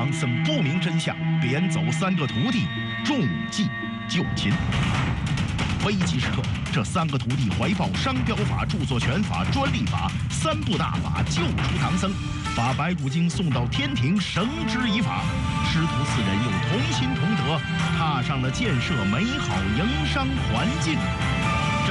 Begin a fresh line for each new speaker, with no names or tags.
唐僧不明真相，贬走3个徒弟，中计就擒。危急时刻，这3个徒弟怀抱商标法、著作权法、专利法3部大法，救出唐僧，把白骨精送到天庭绳之以法。师徒4人又同心同德，踏上了建设美好营商环境